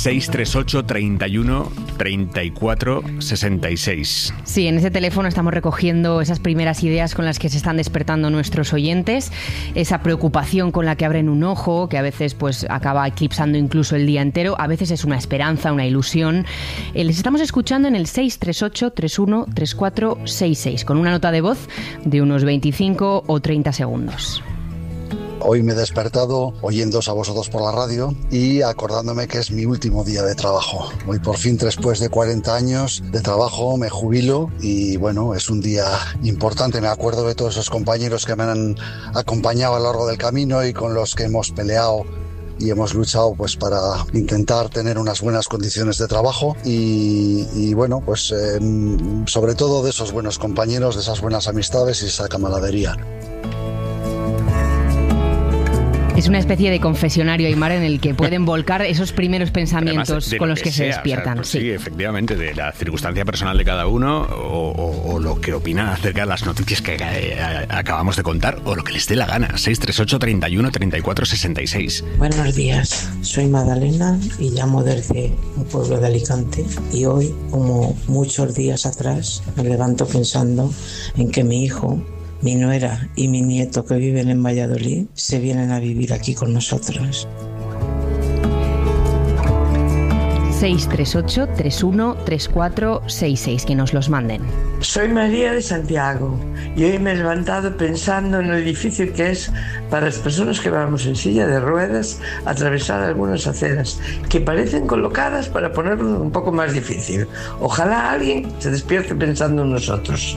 638 31 34 66. Sí, en ese teléfono estamos recogiendo esas primeras ideas con las que se están despertando nuestros oyentes, esa preocupación con la que abren un ojo, que a veces pues acaba eclipsando incluso el día entero, a veces es una esperanza, una ilusión. Les estamos escuchando en el 638 31 34 66 con una nota de voz de unos 25 o 30 segundos. Hoy me he despertado oyéndoos a vosotros por la radio y acordándome que es mi último día de trabajo. Hoy por fin, después de 40 años de trabajo, me jubilo y bueno, es un día importante. Me acuerdo de todos esos compañeros que me han acompañado a lo largo del camino y con los que hemos peleado y hemos luchado pues para intentar tener unas buenas condiciones de trabajo y bueno, pues sobre todo de esos buenos compañeros, de esas buenas amistades y esa camaradería. Es una especie de confesionario, Aimar, en el que pueden volcar esos primeros pensamientos con los que se despiertan. O sea, pues sí, efectivamente, de la circunstancia personal de cada uno o lo que opinan acerca de las noticias que acabamos de contar o lo que les dé la gana. 638 31 34 66. Buenos días, soy Magdalena y llamo desde un pueblo de Alicante y hoy, como muchos días atrás, me levanto pensando en que mi hijo, mi nuera y mi nieto que viven en Valladolid se vienen a vivir aquí con nosotros. 638 31 34 66, que nos los manden. Soy María de Santiago y hoy me he levantado pensando en lo difícil que es para las personas que vamos en silla de ruedas atravesar algunas aceras que parecen colocadas para ponerlo un poco más difícil. Ojalá alguien se despierte pensando en nosotros.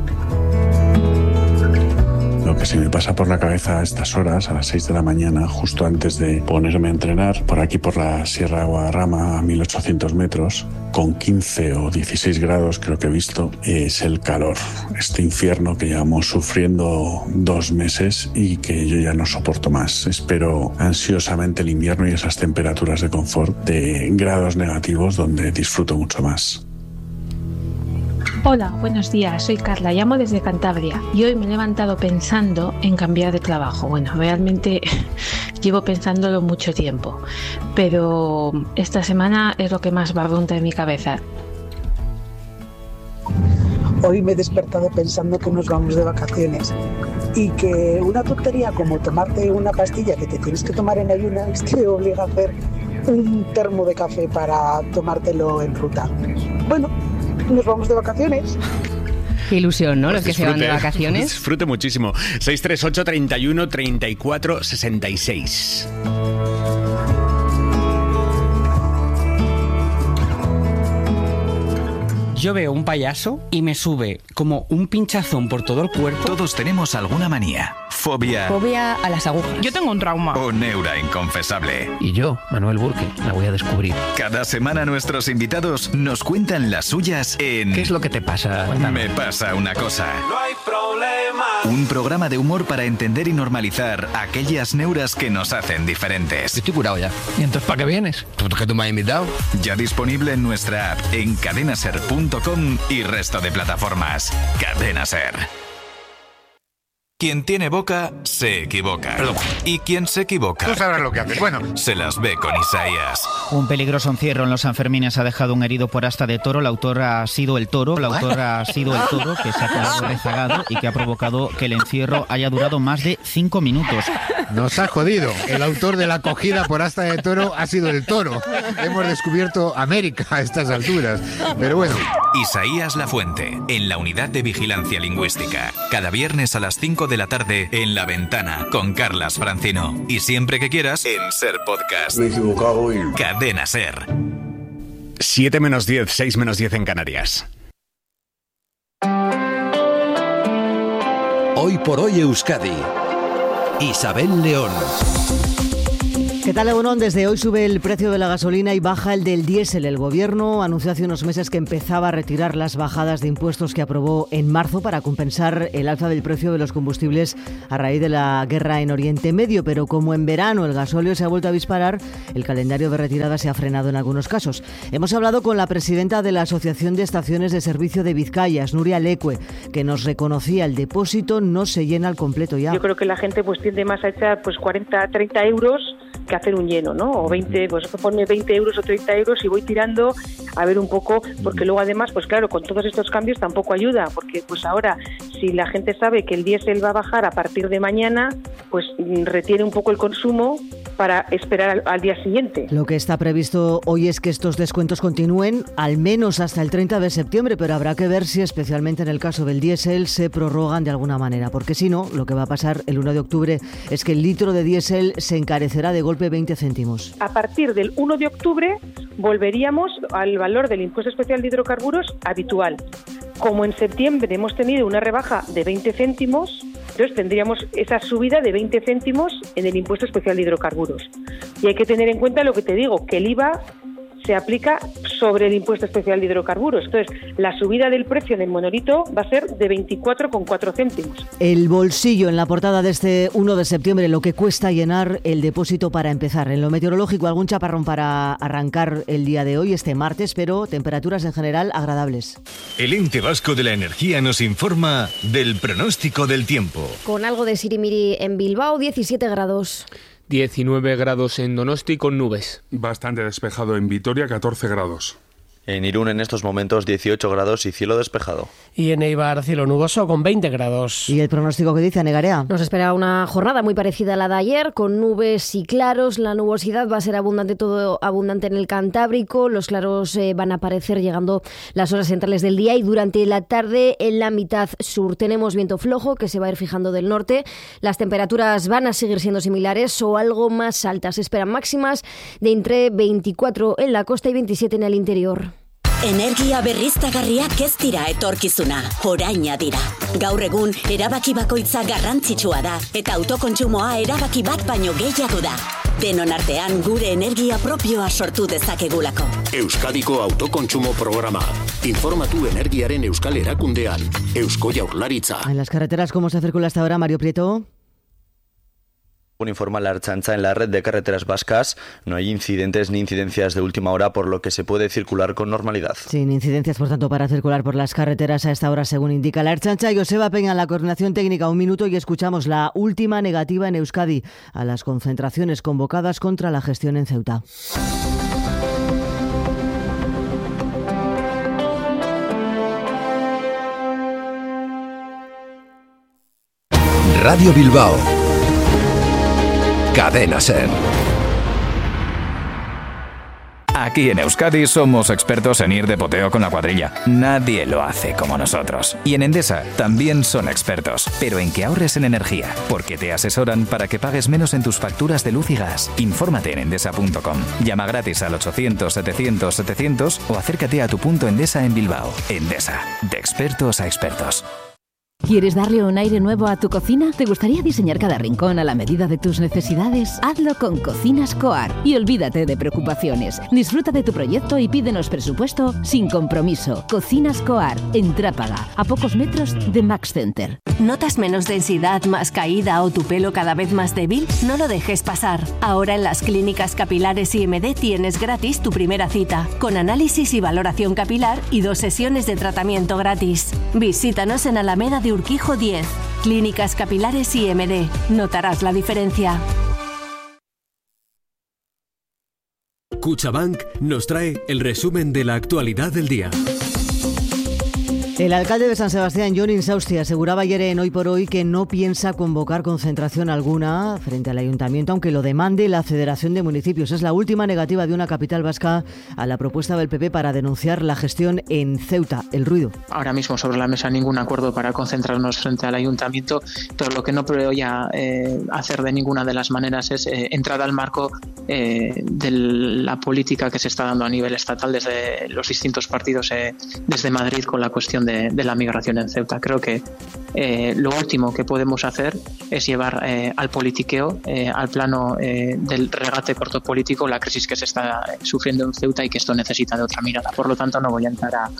Lo que se me pasa por la cabeza a estas horas, a las 6 de la mañana, justo antes de ponerme a entrenar, por aquí por la Sierra de Guadarrama, a 1800 metros, con 15 o 16 grados creo que he visto, es el calor. Este infierno que llevamos sufriendo 2 meses y que yo ya no soporto más. Espero ansiosamente el invierno y esas temperaturas de confort de grados negativos donde disfruto mucho más. Hola, buenos días, soy Carla, llamo desde Cantabria y hoy me he levantado pensando en cambiar de trabajo. Bueno, realmente llevo pensándolo mucho tiempo, pero esta semana es lo que más barrunta en mi cabeza. Hoy me he despertado pensando que nos vamos de vacaciones y que una tontería como tomarte una pastilla que te tienes que tomar en ayunas te obliga a hacer un termo de café para tomártelo en ruta. Bueno, nos vamos de vacaciones. Qué ilusión, ¿no? Pues los que se van de vacaciones. Disfrute muchísimo. 638 31 34 66. Yo veo un payaso y me sube como un pinchazón por todo el cuerpo. Todos tenemos alguna manía. Fobia. Fobia a las agujas. Yo tengo un trauma. O neura inconfesable. Y yo, Manuel Burke, la voy a descubrir. Cada semana nuestros invitados nos cuentan las suyas en... ¿Qué es lo que te pasa? Me pasa una cosa. No hay problema. Un programa de humor para entender y normalizar aquellas neuras que nos hacen diferentes. Estoy curado ya. ¿Y entonces para qué vienes? ¿Que tú me has invitado? Ya disponible en nuestra app, en cadenaser.com y resto de plataformas. Cadena Ser. Quien tiene boca, se equivoca. Perdón. Y quien se equivoca... Tú sabrás lo que haces. Bueno. Se las ve con Isaías. Un peligroso encierro en los Sanfermines ha dejado un herido por asta de toro. La autora ha sido el toro. La autora ha sido el toro que se ha quedado rezagado y que ha provocado que el encierro haya durado más de 5 minutos. Nos ha jodido. El autor de la cogida por asta de toro ha sido el toro. Hemos descubierto América a estas alturas. Pero bueno. Isaías Lafuente, en la Unidad de Vigilancia Lingüística. Cada viernes a las 5 de la tarde en La Ventana con Carlas Francino. Y siempre que quieras en Ser Podcast. Me he equivocado hoy. Cadena Ser. 7 menos 10, 6 menos 10 en Canarias. Hoy por hoy Euskadi. Isabel León. ¿Qué tal, Egunon? Desde hoy sube el precio de la gasolina y baja el del diésel. El Gobierno anunció hace unos meses que empezaba a retirar las bajadas de impuestos que aprobó en marzo para compensar el alza del precio de los combustibles a raíz de la guerra en Oriente Medio. Pero como en verano el gasóleo se ha vuelto a disparar, el calendario de retirada se ha frenado en algunos casos. Hemos hablado con la presidenta de la Asociación de Estaciones de Servicio de Vizcaya, Nuria Lecue, que nos reconocía el depósito no se llena al completo ya. Yo creo que la gente pues tiende más a echar 40, 30 euros que hacer un lleno, ¿no? O 20, pues ponme 20 euros o 30 euros y voy tirando a ver un poco, porque luego además, pues claro, con todos estos cambios tampoco ayuda, porque pues ahora, si la gente sabe que el diésel va a bajar a partir de mañana, pues retiene un poco el consumo para esperar al día siguiente. Lo que está previsto hoy es que estos descuentos continúen al menos hasta el 30 de septiembre, pero habrá que ver si, especialmente en el caso del diésel, se prorrogan de alguna manera, porque si no, lo que va a pasar el 1 de octubre es que el litro de diésel se encarecerá de golpe 20 céntimos. A partir del 1 de octubre volveríamos al valor del impuesto especial de hidrocarburos habitual. Como en septiembre hemos tenido una rebaja de 20 céntimos, entonces tendríamos esa subida de 20 céntimos en el impuesto especial de hidrocarburos. Y hay que tener en cuenta lo que te digo, que el IVA se aplica sobre el impuesto especial de hidrocarburos. Entonces, la subida del precio del monolito va a ser de 24,4 céntimos. El bolsillo en la portada de este 1 de septiembre, lo que cuesta llenar el depósito para empezar. En lo meteorológico, algún chaparrón para arrancar el día de hoy, este martes, pero temperaturas en general agradables. El Ente Vasco de la Energía nos informa del pronóstico del tiempo. Con algo de sirimiri en Bilbao, 17 grados. 19 grados en Donosti con nubes. Bastante despejado en Vitoria, 14 grados. En Irún en estos momentos 18 grados y cielo despejado. Y en Eibar cielo nuboso con 20 grados. ¿Y el pronóstico que dice, Negarea? Nos espera una jornada muy parecida a la de ayer, con nubes y claros. La nubosidad va a ser abundante, todo abundante en el Cantábrico. Los claros van a aparecer llegando las horas centrales del día y durante la tarde en la mitad sur. Tenemos viento flojo que se va a ir fijando del norte. Las temperaturas van a seguir siendo similares o algo más altas. Se esperan máximas de entre 24 en la costa y 27 en el interior. Energia berriztagarriak ez dira etorkizuna, oraina dira. Gaur egun, erabaki bakoitza garrantzitsua da, eta autokontsumoa erabaki bat baino gehiago da. Denon artean gure energia propioa sortu dezakegulako. Euskadiko autokontsumo programa. Informatu energiaren euskal erakundean. Eusko Jaurlaritza. En las carreteras, ¿cómo se circula hasta ahora, Mario Prieto? Informa la Ertzaintza en la red de carreteras vascas. No hay incidentes ni incidencias de última hora, por lo que se puede circular con normalidad. Sin incidencias, por tanto, para circular por las carreteras a esta hora, según indica la Ertzaintza. Joseba Peña, la coordinación técnica, 1 minuto y escuchamos la última negativa en Euskadi a las concentraciones convocadas contra la gestión en Ceuta. Radio Bilbao. Cadena Ser. Aquí en Euskadi somos expertos en ir de poteo con la cuadrilla. Nadie lo hace como nosotros. Y en Endesa también son expertos, pero en que ahorres en energía, porque te asesoran para que pagues menos en tus facturas de luz y gas. Infórmate en endesa.com. Llama gratis al 800-700-700 o acércate a tu punto Endesa en Bilbao. Endesa, de expertos a expertos. ¿Quieres darle un aire nuevo a tu cocina? ¿Te gustaría diseñar cada rincón a la medida de tus necesidades? Hazlo con Cocinas Coar y olvídate de preocupaciones. Disfruta de tu proyecto y pídenos presupuesto sin compromiso. Cocinas Coar, en Trápaga, a pocos metros de Max Center. ¿Notas menos densidad, más caída o tu pelo cada vez más débil? No lo dejes pasar. Ahora en las clínicas capilares IMD tienes gratis tu primera cita, con análisis y valoración capilar y 2 sesiones de tratamiento gratis. Visítanos en Alameda de Urquijo 10. Clínicas Capilares IMD. Notarás la diferencia. Cuchabank nos trae el resumen de la actualidad del día. El alcalde de San Sebastián, Jon Insausti, aseguraba ayer en Hoy por Hoy que no piensa convocar concentración alguna frente al ayuntamiento, aunque lo demande la Federación de Municipios. Es la última negativa de una capital vasca a la propuesta del PP para denunciar la gestión en Ceuta, el ruido. Ahora mismo sobre la mesa ningún acuerdo para concentrarnos frente al ayuntamiento, pero lo que no voy a hacer de ninguna de las maneras es entrar al marco de la política que se está dando a nivel estatal desde los distintos partidos desde Madrid con la cuestión de la migración en Ceuta. Creo que lo último que podemos hacer es llevar al politiqueo, al plano del regate corto político, la crisis que se está sufriendo en Ceuta y que esto necesita de otra mirada. Por lo tanto, no voy a entrar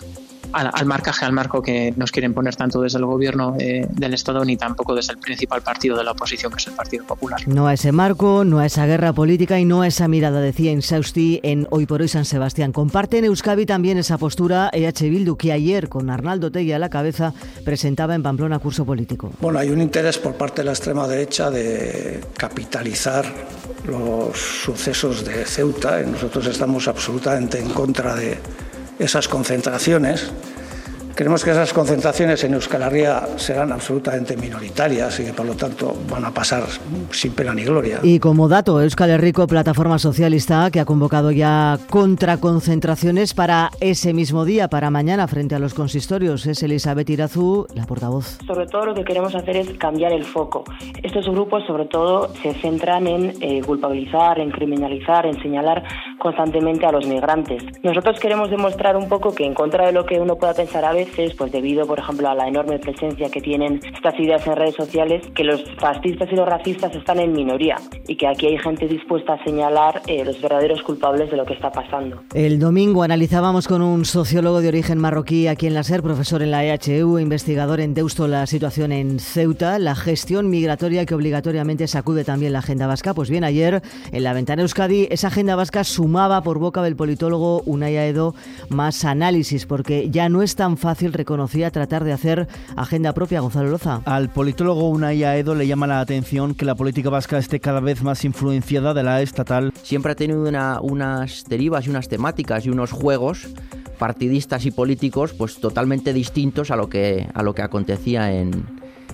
al marco que nos quieren poner tanto desde el gobierno del Estado ni tampoco desde el principal partido de la oposición, que es el Partido Popular. No a ese marco, no a esa guerra política y no a esa mirada, decía Insausti en Hoy por Hoy San Sebastián. Comparte en Euskadi también esa postura EH Bildu, que ayer, con Arnaldo Otegi a la cabeza, presentaba en Pamplona curso político. Bueno, hay un interés por parte de la extrema derecha de capitalizar los sucesos de Ceuta. Nosotros estamos absolutamente en contra de esas concentraciones. Creemos que esas concentraciones en Euskal Herria serán absolutamente minoritarias y que por lo tanto van a pasar sin pena ni gloria. Y como dato, Euskal Herriko Plataforma Socialista, que ha convocado ya contraconcentraciones para ese mismo día, para mañana, frente a los consistorios. Es Elizabeth Irazu, la portavoz. Sobre todo lo que queremos hacer es cambiar el foco. Estos grupos sobre todo se centran en culpabilizar, en criminalizar, en señalar constantemente a los migrantes. Nosotros queremos demostrar un poco que en contra de lo que uno pueda pensar a veces, pues debido, por ejemplo, a la enorme presencia que tienen estas ideas en redes sociales, que los fascistas y los racistas están en minoría y que aquí hay gente dispuesta a señalar los verdaderos culpables de lo que está pasando. El domingo analizábamos con un sociólogo de origen marroquí aquí en la SER, profesor en la EHU, investigador en Deusto, la situación en Ceuta, la gestión migratoria que obligatoriamente sacude también la agenda vasca. Pues bien, ayer en la Ventana Euskadi esa agenda vasca sumaba por boca del politólogo Unai Aedo más análisis, porque ya no es tan fácil, reconocía, tratar de hacer agenda propia. Gonzalo Loza. Al politólogo Unai Aedo le llama la atención que la política vasca esté cada vez más influenciada de la estatal. Siempre ha tenido unas derivas y unas temáticas y unos juegos partidistas y políticos pues totalmente distintos a lo que acontecía en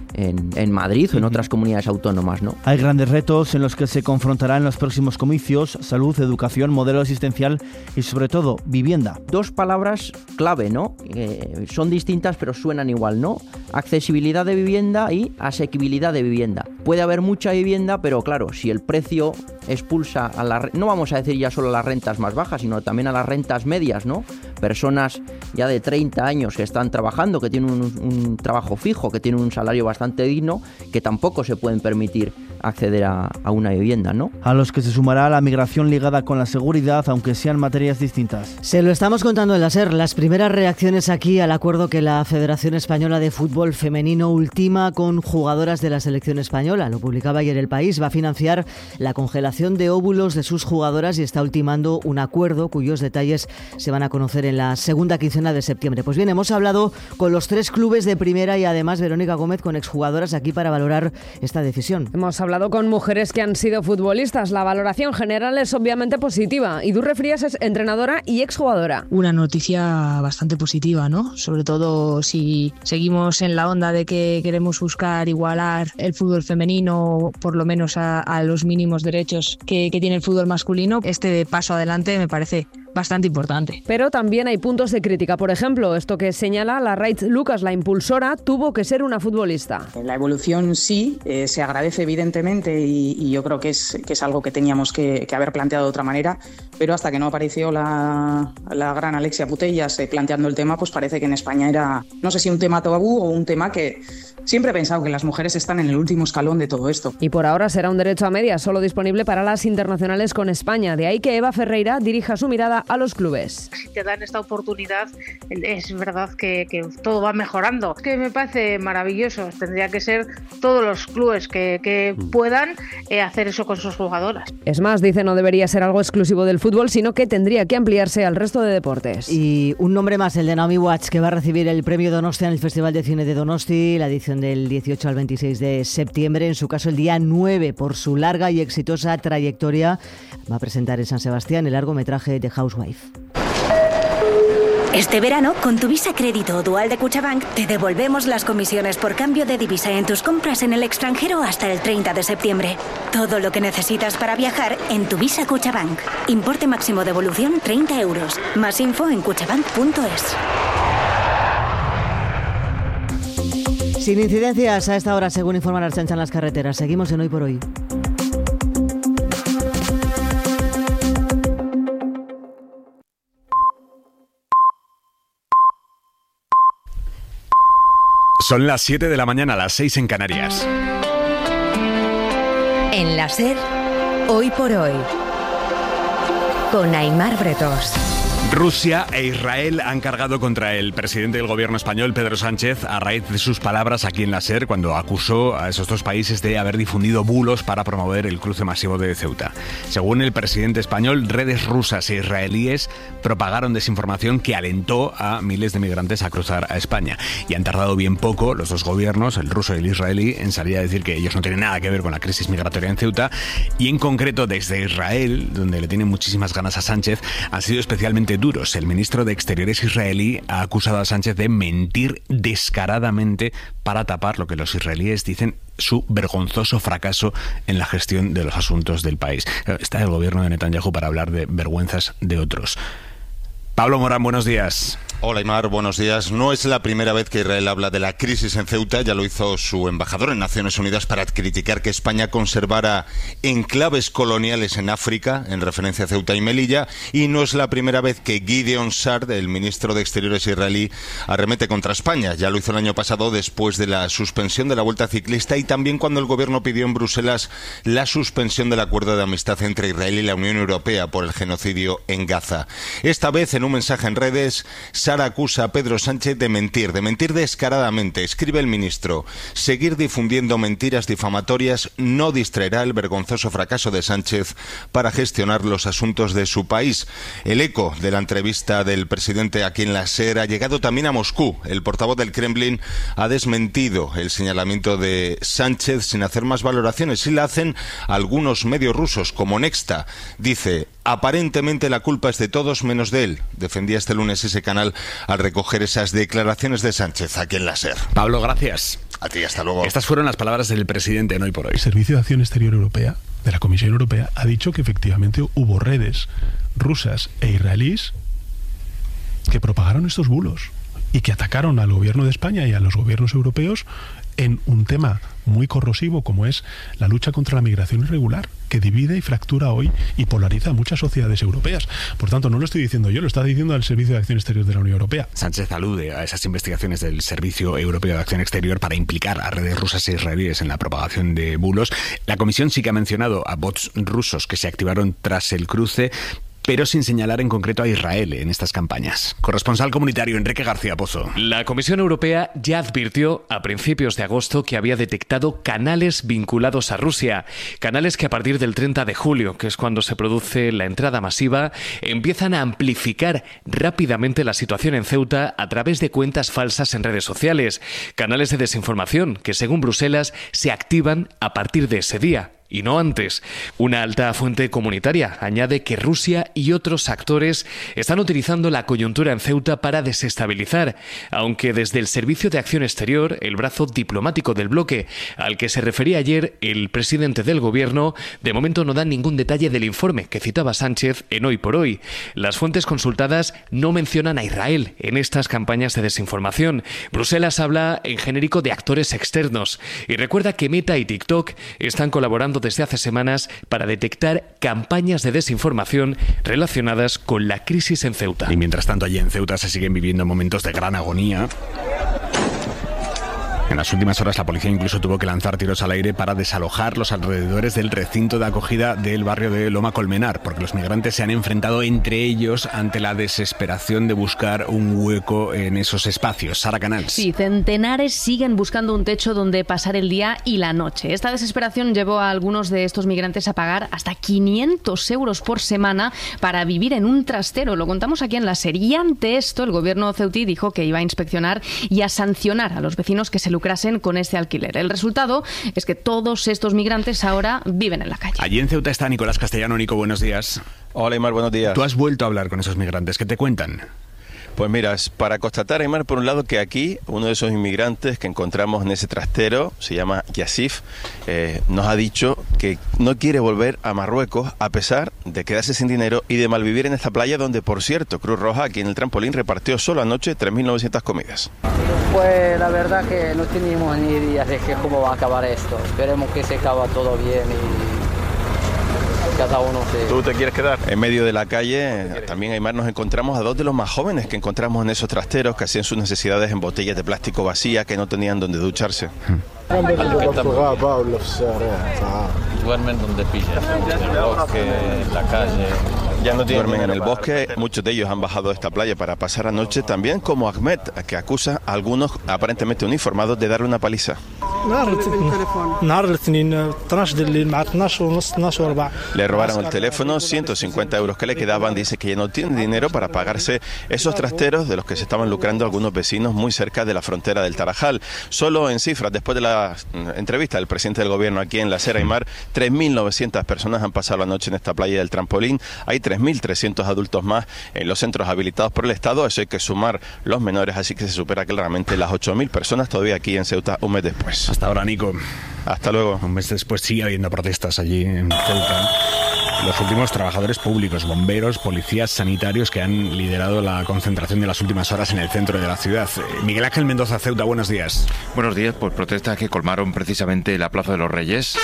Madrid o en otras comunidades autónomas, ¿no? Hay grandes retos en los que se confrontará en los próximos comicios: salud, educación, modelo asistencial y sobre todo vivienda. Dos palabras clave, ¿no? Son distintas pero suenan igual, ¿no? Accesibilidad de vivienda y asequibilidad de vivienda. Puede haber mucha vivienda, pero claro, si el precio expulsa no vamos a decir ya solo a las rentas más bajas, sino también a las rentas medias, ¿no? Personas ya de 30 años que están trabajando, que tienen un trabajo fijo, que tienen un salario bastante digno, que tampoco se pueden permitir acceder a una vivienda, ¿no? A los que se sumará la migración ligada con la seguridad, aunque sean materias distintas. Se lo estamos contando en la SER. Las primeras reacciones aquí al acuerdo que la Federación Española de Fútbol Femenino ultima con jugadoras de la selección española. Lo publicaba ayer El País. Va a financiar la congelación de óvulos de sus jugadoras y está ultimando un acuerdo cuyos detalles se van a conocer en la segunda quincena de septiembre. Pues bien, hemos hablado con los 3 clubes de primera y además Verónica Gómez con exjugadoras aquí para valorar esta decisión. Hemos hablado con mujeres que han sido futbolistas. La valoración general es obviamente positiva. Idurre Frías es entrenadora y exjugadora. Una noticia bastante positiva, ¿no? Sobre todo si seguimos en la onda de que queremos buscar igualar el fútbol femenino, por lo menos a los mínimos derechos que tiene el fútbol masculino. Este paso adelante me parece bastante importante. Pero también hay puntos de crítica. Por ejemplo, esto que señala la Raitz Lucas, la impulsora, tuvo que ser una futbolista. La evolución sí, se agradece evidentemente y yo creo que es algo que teníamos que haber planteado de otra manera, pero hasta que no apareció la gran Alexia Putellas planteando el tema, pues parece que en España era, no sé si un tema tabú o un tema que siempre he pensado que las mujeres están en el último escalón de todo esto. Y por ahora será un derecho a medias, solo disponible para las internacionales con España. De ahí que Eva Ferreira dirija su mirada a los clubes. Si te dan esta oportunidad, es verdad que todo va mejorando. Es que me parece maravilloso. Tendría que ser todos los clubes que puedan hacer eso con sus jugadoras. Es más, dice, no debería ser algo exclusivo del fútbol, sino que tendría que ampliarse al resto de deportes. Y un nombre más, el de Naomi Watts, que va a recibir el premio Donostia en el Festival de Cine de Donosti, la edición del 18 al 26 de septiembre. En su caso, el día 9, por su larga y exitosa trayectoria, va a presentar en San Sebastián el largometraje The Housewife. Este verano, con tu Visa Crédito o Dual de Cuchabank, te devolvemos las comisiones por cambio de divisa en tus compras en el extranjero hasta el 30 de septiembre. Todo lo que necesitas para viajar en tu Visa Cuchabank. Importe máximo de devolución 30 euros. Más info en cuchabank.es. Sin incidencias a esta hora, según informa la Ertzaintza en las carreteras. Seguimos en Hoy por Hoy. Son las 7 de la mañana, las 6 en Canarias. En la SER, Hoy por Hoy, con Aimar Bretos. Rusia e Israel han cargado contra el presidente del gobierno español, Pedro Sánchez, a raíz de sus palabras aquí en la SER, cuando acusó a esos dos países de haber difundido bulos para promover el cruce masivo de Ceuta. Según el presidente español, redes rusas e israelíes propagaron desinformación que alentó a miles de migrantes a cruzar a España. Y han tardado bien poco los dos gobiernos, el ruso y el israelí, en salir a decir que ellos no tienen nada que ver con la crisis migratoria en Ceuta. Y en concreto, desde Israel, donde le tienen muchísimas ganas a Sánchez, han sido especialmente duros. El ministro de Exteriores israelí ha acusado a Sánchez de mentir descaradamente para tapar lo que los israelíes dicen su vergonzoso fracaso en la gestión de los asuntos del país. Está el gobierno de Netanyahu para hablar de vergüenzas de otros. Pablo Morán, buenos días. Hola, Aymar, buenos días. No es la primera vez que Israel habla de la crisis en Ceuta. Ya lo hizo su embajador en Naciones Unidas para criticar que España conservara enclaves coloniales en África, en referencia a Ceuta y Melilla. Y no es la primera vez que Gideon Sa'ar, el ministro de Exteriores israelí, arremete contra España. Ya lo hizo el año pasado después de la suspensión de la Vuelta Ciclista y también cuando el gobierno pidió en Bruselas la suspensión del acuerdo de amistad entre Israel y la Unión Europea por el genocidio en Gaza. Esta vez, en un mensaje en redes, Sa'ar acusa a Pedro Sánchez de mentir descaradamente. Escribe el ministro: seguir difundiendo mentiras difamatorias no distraerá el vergonzoso fracaso de Sánchez para gestionar los asuntos de su país. El eco de la entrevista del presidente aquí en la SER ha llegado también a Moscú. El portavoz del Kremlin ha desmentido el señalamiento de Sánchez sin hacer más valoraciones. Y la hacen algunos medios rusos, como Nexta. Dice: aparentemente la culpa es de todos menos de él. Defendía este lunes ese canal al recoger esas declaraciones de Sánchez aquí en la SER. Pablo, gracias. A ti, hasta luego. Estas fueron las palabras del presidente en Hoy por Hoy. El Servicio de Acción Exterior Europea, de la Comisión Europea, ha dicho que efectivamente hubo redes rusas e israelíes que propagaron estos bulos y que atacaron al gobierno de España y a los gobiernos europeos en un tema muy corrosivo como es la lucha contra la migración irregular, que divide y fractura hoy y polariza a muchas sociedades europeas. Por tanto, no lo estoy diciendo yo, lo está diciendo el Servicio de Acción Exterior de la Unión Europea. Sánchez alude a esas investigaciones del Servicio Europeo de Acción Exterior para implicar a redes rusas e israelíes en la propagación de bulos. La Comisión sí que ha mencionado a bots rusos que se activaron tras el cruce, pero sin señalar en concreto a Israel en estas campañas. Corresponsal comunitario Enrique García Pozo. La Comisión Europea ya advirtió a principios de agosto que había detectado canales vinculados a Rusia. Canales que a partir del 30 de julio, que es cuando se produce la entrada masiva, empiezan a amplificar rápidamente la situación en Ceuta a través de cuentas falsas en redes sociales. Canales de desinformación que, según Bruselas, se activan a partir de ese día. Y no antes. Una alta fuente comunitaria añade que Rusia y otros actores están utilizando la coyuntura en Ceuta para desestabilizar, aunque desde el Servicio de Acción Exterior, el brazo diplomático del bloque, al que se refería ayer el presidente del gobierno, de momento no dan ningún detalle del informe que citaba Sánchez en Hoy por Hoy. Las fuentes consultadas no mencionan a Israel en estas campañas de desinformación. Bruselas habla en genérico de actores externos y recuerda que Meta y TikTok están colaborando desde hace semanas para detectar campañas de desinformación relacionadas con la crisis en Ceuta. Y mientras tanto, allí en Ceuta se siguen viviendo momentos de gran agonía. En las últimas horas la policía incluso tuvo que lanzar tiros al aire para desalojar los alrededores del recinto de acogida del barrio de Loma Colmenar, porque los migrantes se han enfrentado entre ellos ante la desesperación de buscar un hueco en esos espacios. Sara Canals. Sí, centenares siguen buscando un techo donde pasar el día y la noche. Esta desesperación llevó a algunos de estos migrantes a pagar hasta 500 euros por semana para vivir en un trastero. Lo contamos aquí en la SER. Y ante esto, el gobierno ceutí dijo que iba a inspeccionar y a sancionar a los vecinos que se lucrasen con este alquiler. El resultado es que todos estos migrantes ahora viven en la calle. Allí en Ceuta está Nicolás Castellano. Nico, buenos días. Hola, Aymar, buenos días. Tú has vuelto a hablar con esos migrantes. ¿Qué te cuentan? Pues mira, es para constatar, Aymar, por un lado que aquí uno de esos inmigrantes que encontramos en ese trastero, se llama Yassif, nos ha dicho que no quiere volver a Marruecos a pesar de quedarse sin dinero y de malvivir en esta playa donde, por cierto, Cruz Roja aquí en el trampolín repartió solo anoche 3.900 comidas. Pues la verdad que no tenemos ni idea de cómo va a acabar esto. Esperemos que se acabe todo bien y cada uno se... ¿Tú te quieres quedar? En medio de la calle, también, Aymar, nos encontramos a dos de los más jóvenes que encontramos en esos trasteros que hacían sus necesidades en botellas de plástico vacías que no tenían donde ducharse. Duermen donde pillan, en el bosque, en la calle. duermen en el bosque. Muchos de ellos han bajado a esta playa para pasar la noche, también como Ahmed, que acusa a algunos aparentemente uniformados de darle una paliza. Le robaron el teléfono, 150 euros que le quedaban. Dice que ya no tiene dinero para pagarse esos trasteros de los que se estaban lucrando algunos vecinos muy cerca de la frontera del Tarajal. Solo en cifras, después de la entrevista del presidente del gobierno aquí en La Sera Aymar, 3.900 personas han pasado la noche en esta playa del Trampolín. Hay 3.300 adultos más en los centros habilitados por el Estado. Eso hay que sumar los menores, así que se supera claramente las 8.000 personas todavía aquí en Ceuta un mes después. Hasta ahora, Nico. Hasta luego. Un mes después sigue habiendo protestas allí en Ceuta. Los últimos trabajadores públicos, bomberos, policías, sanitarios que han liderado la concentración de las últimas horas en el centro de la ciudad. Miguel Ángel Mendoza, Ceuta, buenos días. Buenos días, pues protestas que colmaron precisamente la Plaza de los Reyes,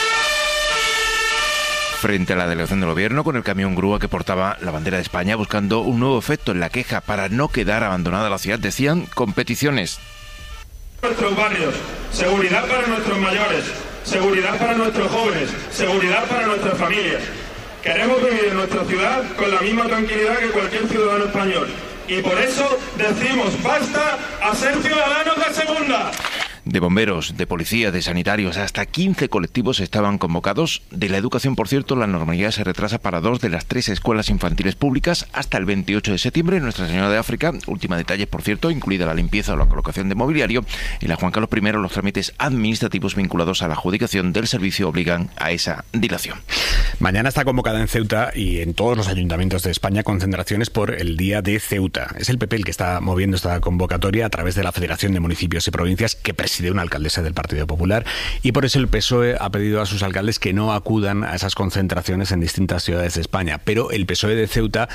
frente a la delegación del gobierno, con el camión grúa que portaba la bandera de España, buscando un nuevo efecto en la queja para no quedar abandonada la ciudad. Decían competiciones. Nuestros barrios, seguridad para nuestros mayores, seguridad para nuestros jóvenes, seguridad para nuestras familias. Queremos vivir en nuestra ciudad con la misma tranquilidad que cualquier ciudadano español. Y por eso decimos basta a ser ciudadanos de segunda. De bomberos, de policías, de sanitarios, hasta 15 colectivos estaban convocados. De la educación, por cierto, la normalidad se retrasa para 2 de las 3 escuelas infantiles públicas hasta el 28 de septiembre. Nuestra Señora de África, última detalles, por cierto, incluida la limpieza o la colocación de mobiliario. Y la Juan Carlos I, los trámites administrativos vinculados a la adjudicación del servicio obligan a esa dilación. Mañana está convocada en Ceuta y en todos los ayuntamientos de España concentraciones por el Día de Ceuta. Es el PP el que está moviendo esta convocatoria a través de la Federación de Municipios y Provincias, que preside una alcaldesa del Partido Popular, y por eso el PSOE ha pedido a sus alcaldes que no acudan a esas concentraciones en distintas ciudades de España. Pero el PSOE de Ceuta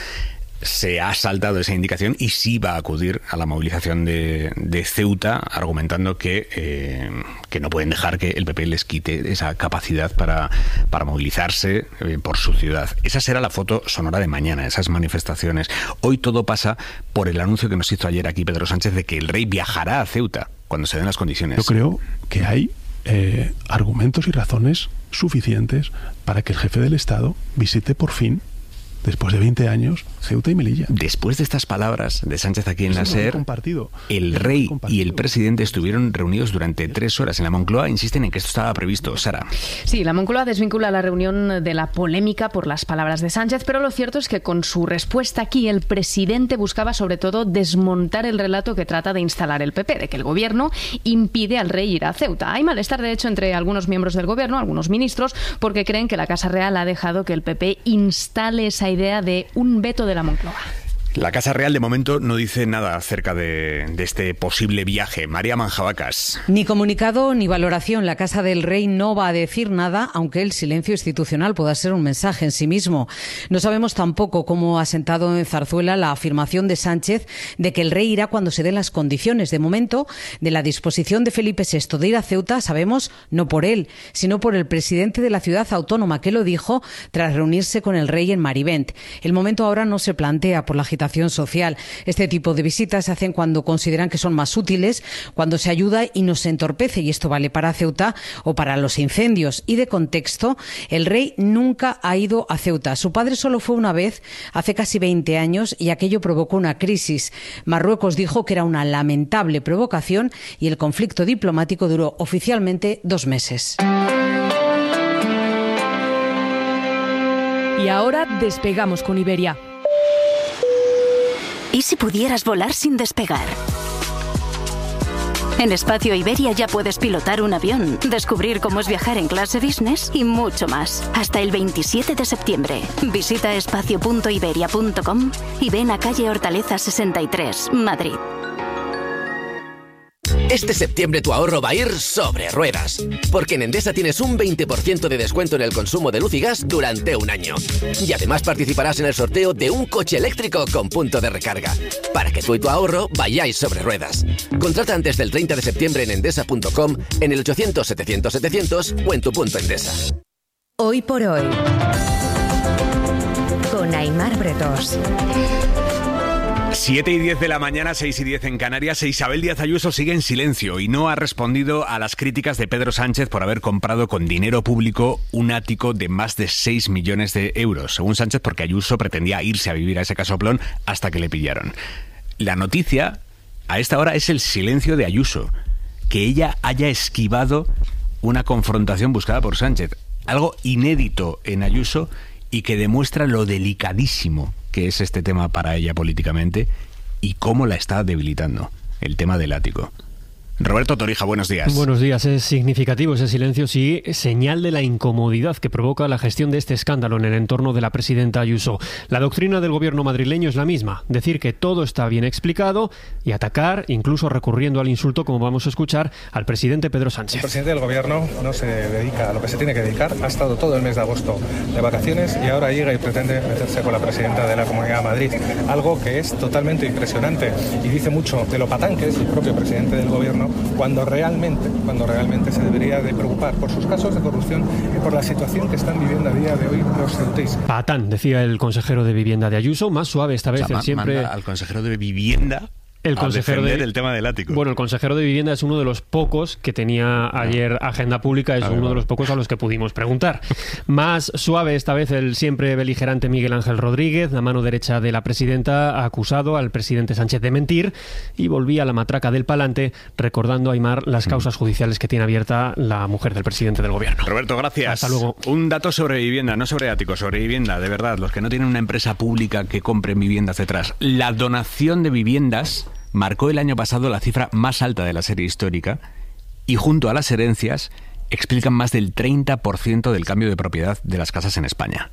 se ha saltado esa indicación y sí va a acudir a la movilización de Ceuta, argumentando que no pueden dejar que el PP les quite esa capacidad para movilizarse por su ciudad. Esa será la foto sonora de mañana, esas manifestaciones. Hoy todo pasa por el anuncio que nos hizo ayer aquí Pedro Sánchez de que el rey viajará a Ceuta cuando se den las condiciones. Yo creo que hay argumentos y razones suficientes para que el jefe del Estado visite por fin, después de 20 años, Ceuta y Melilla. Después de estas palabras de Sánchez aquí en la SER, el rey y el presidente estuvieron reunidos durante 3 horas en la Moncloa. Insisten en que esto estaba previsto. Sara. Sí, la Moncloa desvincula la reunión de la polémica por las palabras de Sánchez, pero lo cierto es que con su respuesta aquí el presidente buscaba sobre todo desmontar el relato que trata de instalar el PP, de que el gobierno impide al rey ir a Ceuta. Hay malestar, de hecho, entre algunos miembros del gobierno, algunos ministros, porque creen que la Casa Real ha dejado que el PP instale esa idea de un veto de la Moncloa. La Casa Real de momento no dice nada acerca de este posible viaje. María Manjabacas. Ni comunicado ni valoración. La Casa del Rey no va a decir nada, aunque el silencio institucional pueda ser un mensaje en sí mismo. No sabemos tampoco cómo ha sentado en Zarzuela la afirmación de Sánchez de que el rey irá cuando se den las condiciones. De momento, de la disposición de Felipe VI de ir a Ceuta, sabemos no por él, sino por el presidente de la ciudad autónoma, que lo dijo tras reunirse con el rey en Marivent. El momento ahora no se plantea por la agitación social. Este tipo de visitas se hacen cuando consideran que son más útiles, cuando se ayuda y no se entorpece, y esto vale para Ceuta o para los incendios. Y de contexto, el rey nunca ha ido a Ceuta. Su padre solo fue una vez, hace casi 20 años, y aquello provocó una crisis. Marruecos dijo que era una lamentable provocación y el conflicto diplomático duró oficialmente 2 meses. Y ahora despegamos con Iberia. ¿Y si pudieras volar sin despegar? En Espacio Iberia ya puedes pilotar un avión, descubrir cómo es viajar en clase business y mucho más. Hasta el 27 de septiembre. Visita espacio.iberia.com y ven a calle Hortaleza 63, Madrid. Este septiembre tu ahorro va a ir sobre ruedas, porque en Endesa tienes un 20% de descuento en el consumo de luz y gas durante un año. Y además participarás en el sorteo de un coche eléctrico con punto de recarga, para que tú y tu ahorro vayáis sobre ruedas. Contrata antes del 30 de septiembre en endesa.com, en el 800-700-700 o en tu punto Endesa. Hoy por hoy, con Aymar Bretos. 7:10 de la mañana, 6:10 en Canarias. Isabel Díaz Ayuso sigue en silencio y no ha respondido a las críticas de Pedro Sánchez por haber comprado con dinero público un ático de más de 6 millones de euros. Según Sánchez, porque Ayuso pretendía irse a vivir a ese casoplón hasta que le pillaron. La noticia a esta hora es el silencio de Ayuso, que ella haya esquivado una confrontación buscada por Sánchez. Algo inédito en Ayuso y que demuestra lo delicadísimo que es este tema para ella políticamente y cómo la está debilitando, el tema del ático. Roberto Torija, buenos días. Buenos días. Es significativo ese silencio, sí, señal de la incomodidad que provoca la gestión de este escándalo en el entorno de la presidenta Ayuso. La doctrina del gobierno madrileño es la misma, decir que todo está bien explicado y atacar, incluso recurriendo al insulto, como vamos a escuchar, al presidente Pedro Sánchez. El presidente del gobierno no se dedica a lo que se tiene que dedicar, ha estado todo el mes de agosto de vacaciones y ahora llega y pretende meterse con la presidenta de la Comunidad de Madrid, algo que es totalmente impresionante y dice mucho de lo patán que es el propio presidente del gobierno, cuando realmente se debería de preocupar por sus casos de corrupción y por la situación que están viviendo a día de hoy los ceutíes. Patán, decía el consejero de Vivienda de Ayuso, más suave esta vez. Manda al consejero de Vivienda el consejero del tema del ático. Bueno, el consejero de Vivienda es uno de los pocos que tenía ayer agenda pública, es uno de los pocos a los que pudimos preguntar. Más suave esta vez el siempre beligerante Miguel Ángel Rodríguez, la mano derecha de la presidenta, ha acusado al presidente Sánchez de mentir y volvía a la matraca del palante, recordando a Aimar las causas judiciales que tiene abierta la mujer del presidente del gobierno. Roberto, gracias. Hasta luego. Un dato sobre vivienda, no sobre áticos, sobre vivienda, de verdad, los que no tienen una empresa pública que compren viviendas detrás. La donación de viviendas marcó el año pasado la cifra más alta de la serie histórica y junto a las herencias explican más del 30% del cambio de propiedad de las casas en España.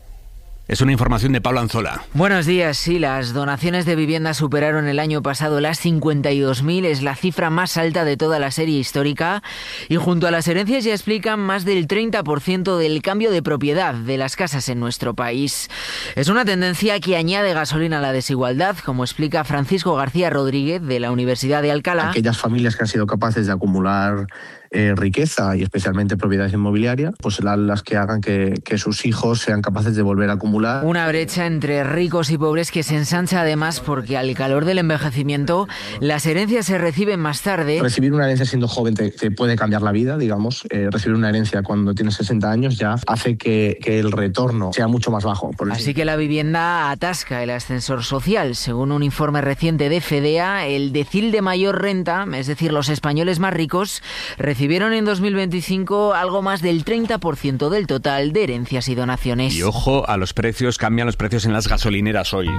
Es una información de Pablo Anzola. Buenos días. Sí, las donaciones de vivienda superaron el año pasado las 52.000, es la cifra más alta de toda la serie histórica y junto a las herencias ya explican más del 30% del cambio de propiedad de las casas en nuestro país. Es una tendencia que añade gasolina a la desigualdad, como explica Francisco García Rodríguez de la Universidad de Alcalá. Aquellas familias que han sido capaces de acumular riqueza y especialmente propiedad inmobiliaria, pues serán las que hagan que sus hijos sean capaces de volver a acumular. Una brecha entre ricos y pobres que se ensancha además porque al calor del envejecimiento las herencias se reciben más tarde. Recibir una herencia siendo joven te puede cambiar la vida, digamos. Recibir una herencia cuando tienes 60 años ya hace que el retorno sea mucho más bajo. Así que la vivienda atasca el ascensor social. Según un informe reciente de FEDEA, el decil de mayor renta, es decir, los españoles más ricos, recibieron en 2025 algo más del 30% del total de herencias y donaciones. Y ojo a los precios, cambian los precios en las gasolineras hoy.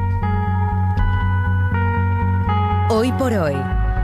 Hoy por hoy.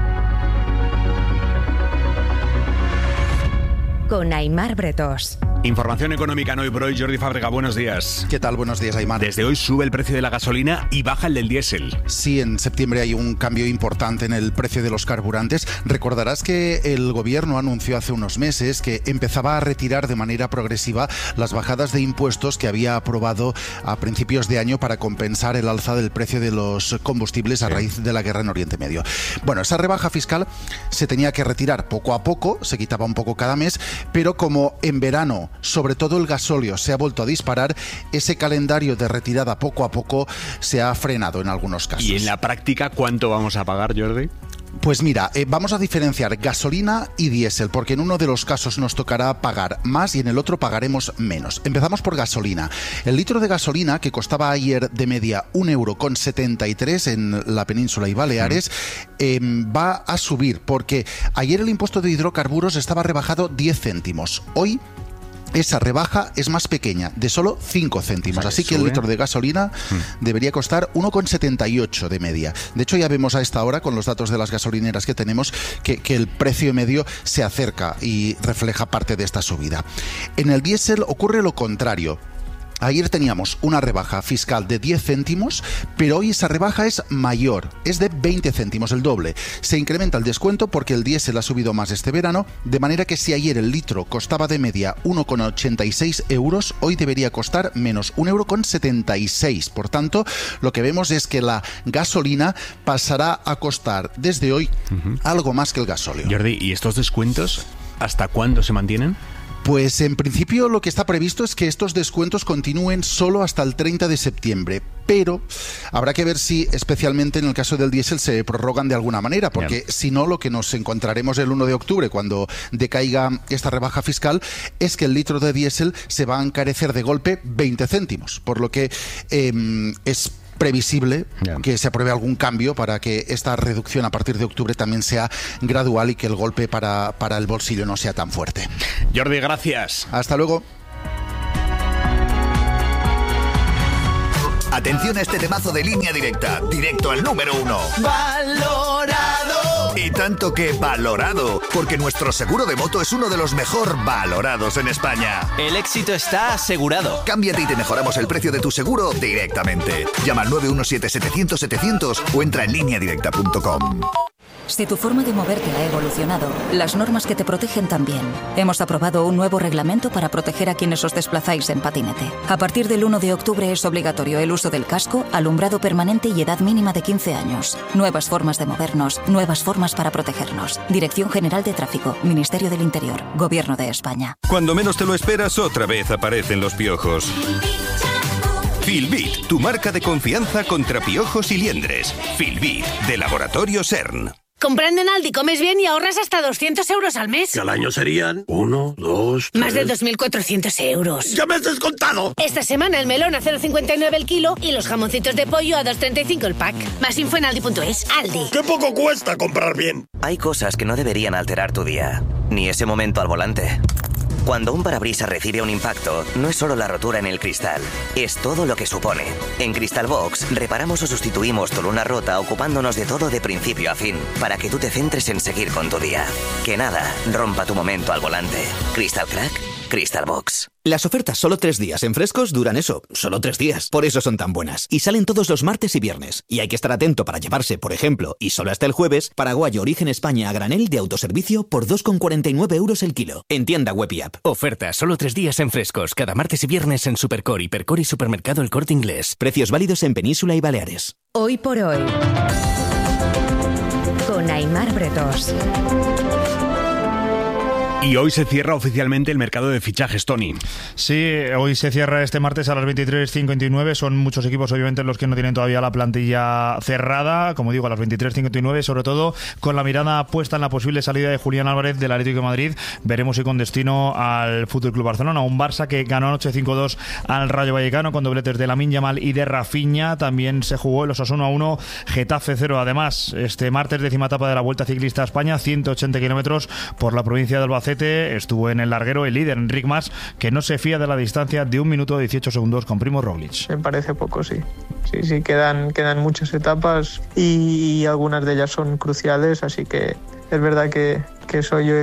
Con Aimar Bretós. Información económica en Hoy por Hoy. Jordi Fábrega, buenos días. ¿Qué tal? Buenos días, Aimar. Desde hoy sube el precio de la gasolina y baja el del diésel. Sí, en septiembre hay un cambio importante en el precio de los carburantes. Recordarás que el gobierno anunció hace unos meses que empezaba a retirar de manera progresiva las bajadas de impuestos que había aprobado a principios de año para compensar el alza del precio de los combustibles a raíz de la guerra en Oriente Medio. Bueno, esa rebaja fiscal se tenía que retirar poco a poco, se quitaba un poco cada mes, pero como en verano sobre todo el gasóleo se ha vuelto a disparar, ese calendario de retirada poco a poco se ha frenado en algunos casos. ¿Y en la práctica cuánto vamos a pagar, Jordi? Pues mira, vamos a diferenciar gasolina y diésel, porque en uno de los casos nos tocará pagar más y en el otro pagaremos menos. Empezamos por gasolina. El litro de gasolina, que costaba ayer de media 1,73 € en la península y Baleares, va a subir, porque ayer el impuesto de hidrocarburos estaba rebajado 10 céntimos. Hoy esa rebaja es más pequeña, de solo 5 céntimos. Así que el litro de gasolina debería costar 1,78 de media. De hecho, ya vemos a esta hora, con los datos de las gasolineras que tenemos, que el precio medio se acerca y refleja parte de esta subida. En el diésel ocurre lo contrario. Ayer teníamos una rebaja fiscal de 10 céntimos, pero hoy esa rebaja es mayor, es de 20 céntimos, el doble. Se incrementa el descuento porque el diésel ha subido más este verano, de manera que si ayer el litro costaba de media 1,86 €, hoy debería costar menos 1,76 €. Por tanto, lo que vemos es que la gasolina pasará a costar desde hoy algo más que el gasóleo. Jordi, ¿y estos descuentos hasta cuándo se mantienen? Pues en principio lo que está previsto es que estos descuentos continúen solo hasta el 30 de septiembre, pero habrá que ver si, especialmente en el caso del diésel, se prorrogan de alguna manera, porque si no, lo que nos encontraremos el 1 de octubre, cuando decaiga esta rebaja fiscal, es que el litro de diésel se va a encarecer de golpe 20 céntimos, por lo que es previsible que se apruebe algún cambio para que esta reducción a partir de octubre también sea gradual y que el golpe para el bolsillo no sea tan fuerte. Jordi, gracias. Hasta luego. Atención a este temazo de Línea Directa, directo al número 1. ¡Valorado! Y tanto que valorado, porque nuestro seguro de moto es uno de los mejor valorados en España. El éxito está asegurado. Cámbiate y te mejoramos el precio de tu seguro directamente. Llama al 917-700-700 o entra en lineadirecta.com. Si tu forma de moverte ha evolucionado, las normas que te protegen también. Hemos aprobado un nuevo reglamento para proteger a quienes os desplazáis en patinete. A partir del 1 de octubre es obligatorio el uso del casco, alumbrado permanente y edad mínima de 15 años. Nuevas formas de movernos, nuevas formas para protegernos. Dirección General de Tráfico, Ministerio del Interior, Gobierno de España. Cuando menos te lo esperas, otra vez aparecen los piojos. Filbit, tu marca de confianza contra piojos y liendres. Filbit, de Laboratorio CERN. Comprando en Aldi comes bien y ahorras hasta 200 euros al mes. Que al año serían 1, 2, 3... Más de 2.400 euros. ¡Ya me has descontado! Esta semana el melón a 0,59 el kilo y los jamoncitos de pollo a 2,35 el pack. Más info en aldi.es. Aldi. ¡Qué poco cuesta comprar bien! Hay cosas que no deberían alterar tu día, ni ese momento al volante. Cuando un parabrisas recibe un impacto, no es solo la rotura en el cristal, es todo lo que supone. En Crystal Box reparamos o sustituimos tu luna rota ocupándonos de todo de principio a fin, para que tú te centres en seguir con tu día. Que nada rompa tu momento al volante. Crystal Crack, Crystal Box. Las ofertas solo 3 días en Frescos duran eso, solo 3 días. Por eso son tan buenas. Y salen todos los martes y viernes. Y hay que estar atento para llevarse, por ejemplo, y solo hasta el jueves, paraguayo origen España a granel de autoservicio por 2,49 euros el kilo. En tienda web y app. Oferta solo 3 días en Frescos, cada martes y viernes en Supercor, Hipercor y Supermercado El Corte Inglés. Precios válidos en Península y Baleares. Hoy por hoy. Con Aimar Bretos. Y hoy se cierra oficialmente el mercado de fichajes, Tony. Sí, hoy se cierra este martes a las 23:59. Son muchos equipos, obviamente, los que no tienen todavía la plantilla cerrada. Como digo, a las 23:59, sobre todo con la mirada puesta en la posible salida de Julián Álvarez del Atlético de Madrid. Veremos si con destino al FC Barcelona. Un Barça que ganó anoche 5-2 al Rayo Vallecano con dobletes de Lamine Yamal y de Rafinha. También se jugó el Osasuna 1, Getafe 0. Además, este martes, 10ª etapa de la Vuelta Ciclista a España, 180 kilómetros por la provincia de Albacete. Estuvo en el larguero el líder Enric Mas, que no se fía de la distancia de 1 minuto 18 segundos con Primož Roglič. Me parece poco, sí. Sí, quedan muchas etapas y algunas de ellas son cruciales, así que es verdad que soy yo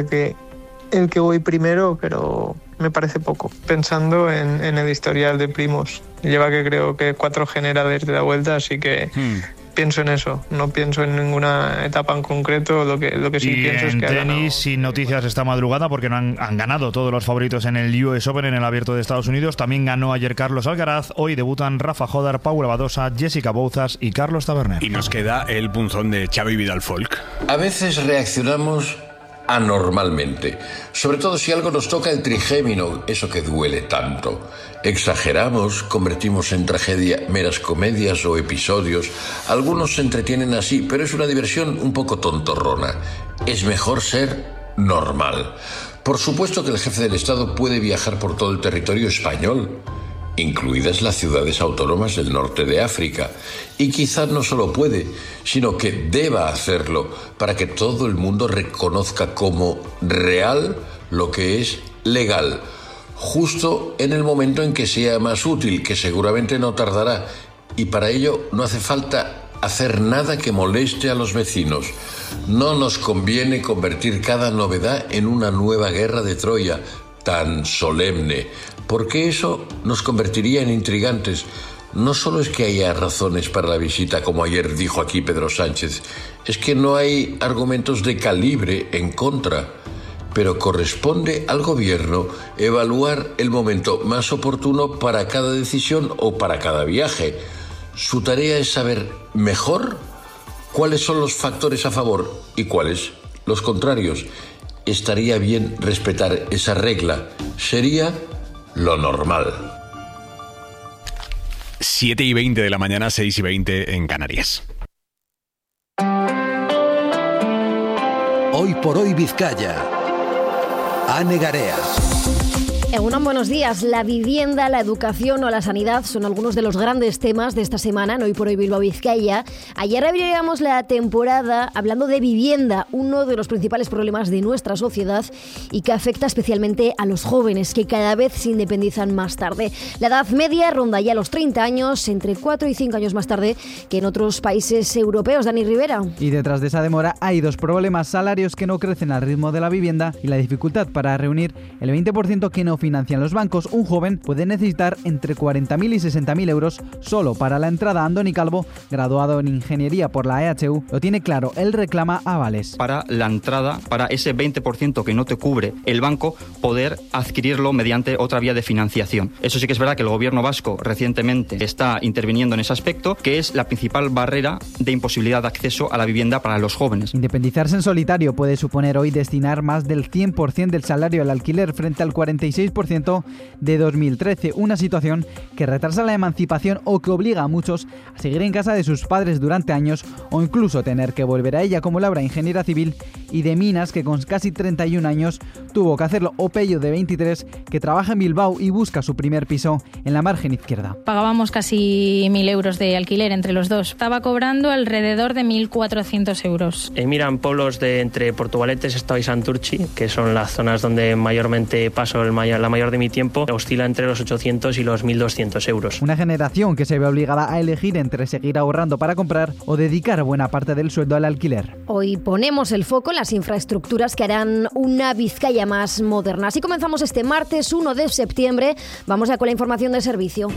el que voy primero, pero me parece poco. Pensando en el historial de Primož, lleva que creo que 4 generales de la Vuelta, así que... Pienso en eso, no pienso en ninguna etapa en concreto, lo que sí pienso es que... Y en tenis, sin noticias esta madrugada, porque no han ganado todos los favoritos en el US Open, en el Abierto de Estados Unidos. También ganó ayer Carlos Alcaraz. Hoy debutan Rafa Jodar, Paula Badosa, Jessica Bouzas y Carlos Taberner. Y nos queda el punzón de Xavi Vidal Folk. A veces reaccionamos anormalmente, sobre todo si algo nos toca el trigémino, eso que duele tanto. Exageramos, convertimos en tragedia meras comedias o episodios. Algunos se entretienen así, pero es una diversión un poco tontorrona. Es mejor ser normal. Por supuesto que el jefe del Estado puede viajar por todo el territorio español, incluidas las ciudades autónomas del norte de África. Y quizás no solo puede, sino que deba hacerlo para que todo el mundo reconozca como real lo que es legal, justo en el momento en que sea más útil, que seguramente no tardará. Y para ello no hace falta hacer nada que moleste a los vecinos. No nos conviene convertir cada novedad en una nueva guerra de Troya tan solemne, porque eso nos convertiría en intrigantes. No solo es que haya razones para la visita, como ayer dijo aquí Pedro Sánchez, es que no hay argumentos de calibre en contra. Pero corresponde al gobierno evaluar el momento más oportuno para cada decisión o para cada viaje. Su tarea es saber mejor cuáles son los factores a favor y cuáles los contrarios. estaría bien respetar esa regla. Sería lo normal. 7:20 de la mañana, 6:20 en Canarias. Hoy por hoy Vizcaya. Ane Garea. Buenos días. La vivienda, la educación o la sanidad son algunos de los grandes temas de esta semana en Hoy por Hoy Bilbao Vizcaya. Ayer abríamos la temporada hablando de vivienda, uno de los principales problemas de nuestra sociedad y que afecta especialmente a los jóvenes, que cada vez se independizan más tarde. La edad media ronda ya los 30 años, entre 4 y 5 años más tarde que en otros países europeos. Dani Rivera. Y detrás de esa demora hay dos problemas: salarios que no crecen al ritmo de la vivienda y la dificultad para reunir el 20% que no financian los bancos. Un joven puede necesitar entre 40.000 y 60.000 euros solo para la entrada. Andoni Calvo, graduado en Ingeniería por la EHU, lo tiene claro. Él reclama avales. Para la entrada, para ese 20% que no te cubre el banco, poder adquirirlo mediante otra vía de financiación. Eso sí que es verdad que el gobierno vasco recientemente está interviniendo en ese aspecto, que es la principal barrera de imposibilidad de acceso a la vivienda para los jóvenes. Independizarse en solitario puede suponer hoy destinar más del 100% del salario al alquiler frente al 46% de 2013, una situación que retrasa la emancipación o que obliga a muchos a seguir en casa de sus padres durante años o incluso tener que volver a ella, como Laura, ingeniera civil y de minas, que con casi 31 años tuvo que hacerlo, o Pello, de 23, que trabaja en Bilbao y busca su primer piso en la margen izquierda. Pagábamos casi 1.000 euros de alquiler entre los dos. Estaba cobrando alrededor de 1.400 euros. Miran pueblos de entre Portugalete, Sestao y Santurchi, que son las zonas donde mayormente paso la mayor de mi tiempo, oscila entre los 800 y los 1.200 euros. Una generación que se ve obligada a elegir entre seguir ahorrando para comprar o dedicar buena parte del sueldo al alquiler. Hoy ponemos el foco en las infraestructuras que harán una Vizcaya más moderna. Así comenzamos este martes 1 de septiembre. Vamos ya con la información de servicio.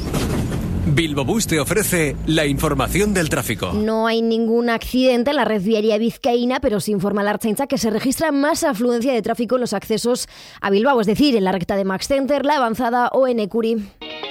Bilbobús te ofrece la información del tráfico. No hay ningún accidente en la red viaria vizcaína, pero se informa la Ertzaintza que se registra más afluencia de tráfico en los accesos a Bilbao, es decir, en la recta de Max Center, La Avanzada o en Ecuri.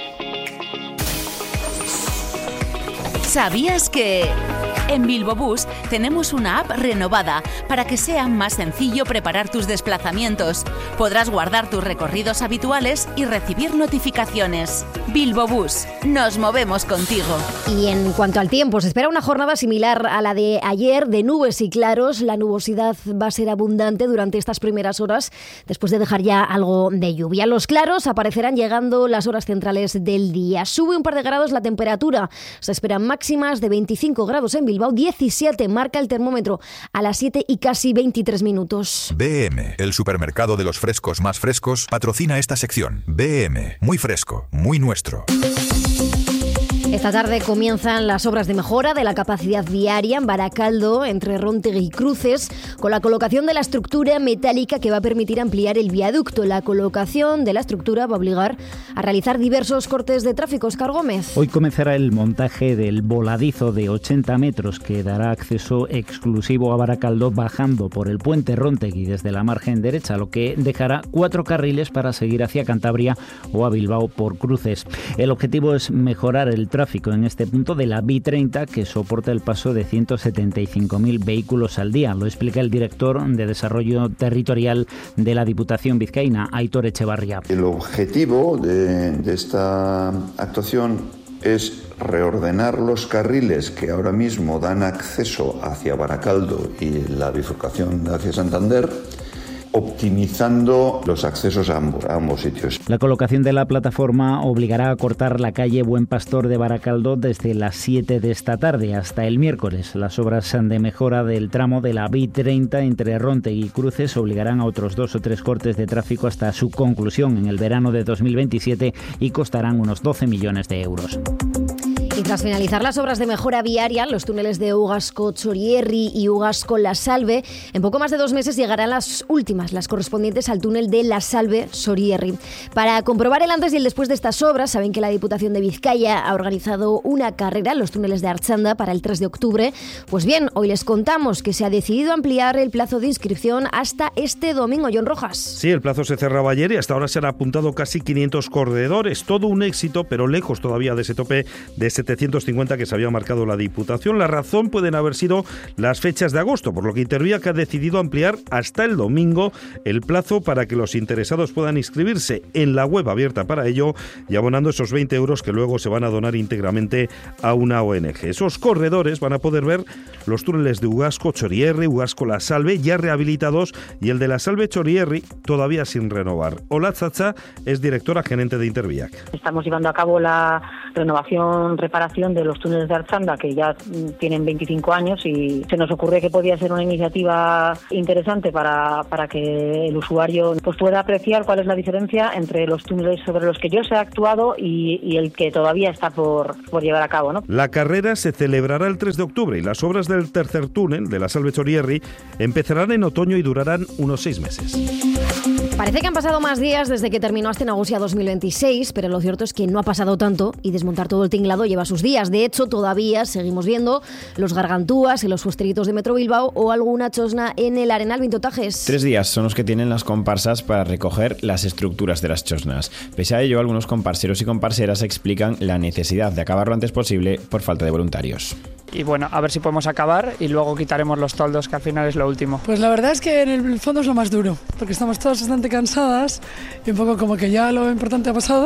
¿Sabías que en Bilbobús tenemos una app renovada para que sea más sencillo preparar tus desplazamientos? Podrás guardar tus recorridos habituales y recibir notificaciones. Bilbobús, nos movemos contigo. Y en cuanto al tiempo, se espera una jornada similar a la de ayer, de nubes y claros. La nubosidad va a ser abundante durante estas primeras horas, después de dejar ya algo de lluvia. Los claros aparecerán llegando las horas centrales del día. Sube un par de grados la temperatura. Se esperan máximas de 25 grados en Bilbao, 17 marca el termómetro a las 7 y casi 23 minutos. BM, el supermercado de los frescos más frescos, patrocina esta sección. BM, muy fresco, muy nuestro. Esta tarde comienzan las obras de mejora de la capacidad viaria en Baracaldo, entre Róntegui y Cruces, con la colocación de la estructura metálica que va a permitir ampliar el viaducto. La colocación de la estructura va a obligar a realizar diversos cortes de tráfico. Óscar Gómez. Hoy comenzará el montaje del voladizo de 80 metros que dará acceso exclusivo a Baracaldo bajando por el puente Róntegui desde la margen derecha, lo que dejará 4 carriles para seguir hacia Cantabria o a Bilbao por Cruces. El objetivo es mejorar el tráfico en este punto de la B30, que soporta el paso de 175.000 vehículos al día. Lo explica el director de Desarrollo Territorial de la Diputación Vizcaína, Aitor Echevarria. El objetivo de esta actuación es reordenar los carriles que ahora mismo dan acceso hacia Baracaldo y la bifurcación hacia Santander, optimizando los accesos a ambos sitios. La colocación de la plataforma obligará a cortar la calle Buen Pastor de Baracaldo desde las 7 de esta tarde hasta el miércoles. Las obras de mejora del tramo de la B30 entre Róntegui y Cruces obligarán a otros 2 o 3 cortes de tráfico hasta su conclusión en el verano de 2027 y costarán unos 12 millones de euros. Y tras finalizar las obras de mejora viaria, los túneles de Ugasco-Chorierri y Ugasco-La Salve, en poco más de 2 meses llegarán las últimas, las correspondientes al túnel de La Salve-Chorierri. Para comprobar el antes y el después de estas obras, saben que la Diputación de Vizcaya ha organizado una carrera en los túneles de Archanda para el 3 de octubre. Pues bien, hoy les contamos que se ha decidido ampliar el plazo de inscripción hasta este domingo. John Rojas. Sí, el plazo se cerraba ayer y hasta ahora se han apuntado casi 500 corredores. Todo un éxito, pero lejos todavía de ese tope de 700 750 que se había marcado la Diputación. La razón pueden haber sido las fechas de agosto, por lo que Interviac ha decidido ampliar hasta el domingo el plazo para que los interesados puedan inscribirse en la web abierta para ello y abonando esos 20 euros que luego se van a donar íntegramente a una ONG. Esos corredores van a poder ver los túneles de Ugasco-Chorierri, Ugasco-La Salve ya rehabilitados y el de La Salve-Chorierri todavía sin renovar. Ola Chacha es directora gerente de Interviac. Estamos llevando a cabo la reparación de los túneles de Archanda, que ya tienen 25 años, y se nos ocurre que podía ser una iniciativa interesante para que el usuario pues pueda apreciar cuál es la diferencia entre los túneles sobre los que yo se ha actuado y el que todavía está por llevar a cabo, ¿no? La carrera se celebrará el 3 de octubre y las obras del tercer túnel de La Salve-Chorierri empezarán en otoño y durarán unos 6 meses. Parece que han pasado más días desde que terminó Astenagusia 2026, pero lo cierto es que no ha pasado tanto y desmontar todo el tinglado lleva sus días. De hecho, todavía seguimos viendo los gargantúas en los fuesteritos de Metro Bilbao o alguna chosna en el Arenal Vintotajes. 3 días son los que tienen las comparsas para recoger las estructuras de las chosnas. Pese a ello, algunos comparseros y comparseras explican la necesidad de acabar lo antes posible por falta de voluntarios. Y bueno, a ver si podemos acabar y luego quitaremos los toldos, que al final es lo último. Pues la verdad es que en el fondo es lo más duro, porque estamos todas bastante cansadas y un poco como que ya lo importante ha pasado.